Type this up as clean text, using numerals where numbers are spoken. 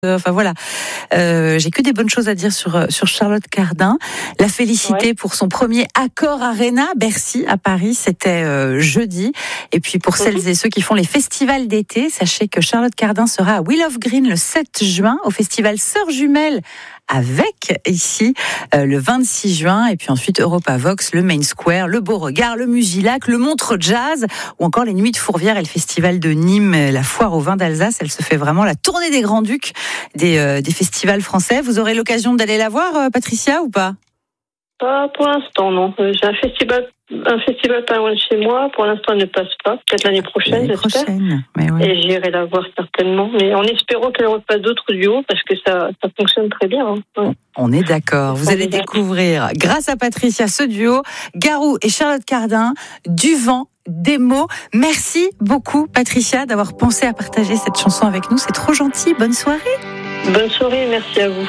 Enfin voilà, j'ai que des bonnes choses à dire sur Charlotte Cardin. La féliciter pour son premier Accor Arena Bercy à Paris, c'était jeudi. Et puis pour celles et ceux qui font les festivals d'été, sachez que Charlotte Cardin sera à Willow Green le 7 juin au festival Sœurs Jumelles avec ici le 26 juin, et puis ensuite Europa Vox, le Main Square, le Beauregard, le Musilac, le Montreux Jazz, ou encore les Nuits de Fourvière et le festival de Nîmes, la foire au vin d'Alsace. Elle se fait vraiment la tournée des Grands-Ducs des festivals français. Vous aurez l'occasion d'aller la voir, Patricia, ou pas? Pas pour l'instant, non. J'ai un festival pas loin de chez moi. Pour l'instant, elle ne passe pas. Peut-être l'année prochaine, j'espère. Mais ouais. Et j'irai la voir certainement. Mais en espérant qu'elle repasse d'autres duos, parce que ça fonctionne très bien. Hein. Ouais. On est d'accord. Vous allez découvrir, grâce à Patricia, ce duo, Garou et Charlotte Cardin, du vent, des mots. Merci beaucoup, Patricia, d'avoir pensé à partager cette chanson avec nous. C'est trop gentil. Bonne soirée. Bonne soirée, merci à vous.